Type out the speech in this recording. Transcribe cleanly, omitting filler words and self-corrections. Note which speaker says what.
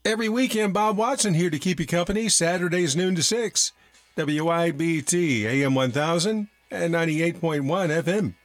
Speaker 1: Every weekend, Bob Watson here to keep you company, Saturdays noon to 6. WIBT AM 1000 and 98.1 FM.